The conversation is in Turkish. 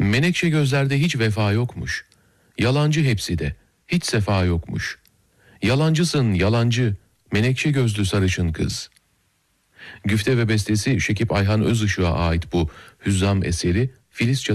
Menekşe gözlerde hiç vefa yokmuş. Yalancı hepsi de, hiç sefa yokmuş. Yalancısın yalancı, menekşe gözlü sarışın kız. Güfte ve bestesi Şekip Ayhan Özışık'a ait bu hüzzam eseri Filiz